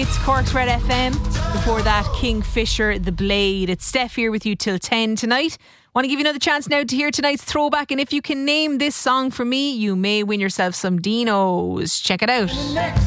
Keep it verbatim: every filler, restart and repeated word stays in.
It's Cork's Red F M. Before that, Kingfisher, The Blade. It's Steph here with you till ten tonight. Want to give you another chance now to hear tonight's throwback, and if you can name this song for me, you may win yourself some Dinos. Check it out.